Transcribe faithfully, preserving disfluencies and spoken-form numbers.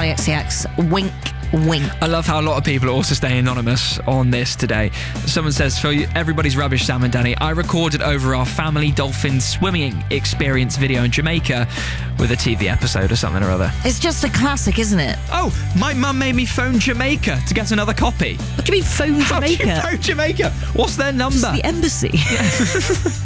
Charlie X C X. Wink. Wink. I love how a lot of people are also staying anonymous on this today. Someone says, for everybody's rubbish, Sam and Danny, I recorded over our family dolphin swimming experience video in Jamaica with a T V episode or something or other. It's just a classic, isn't it? Oh, my mum made me phone Jamaica to get another copy. What do you mean phone How do you Jamaica? phone Jamaica? What's their number? It's the embassy.